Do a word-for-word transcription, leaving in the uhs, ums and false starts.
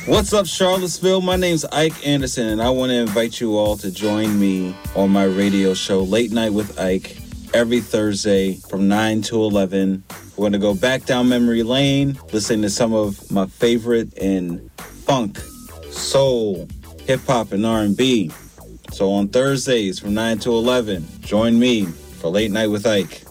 What's up, Charlottesville? My name's Ike Anderson, and I want to invite you all to join me on my radio show, Late Night with Ike, every Thursday from nine to eleven. We're going to go back down memory lane, listening to some of my favorite in funk, soul, hip-hop, and R and B. So on Thursdays from nine to eleven, join me for Late Night with Ike.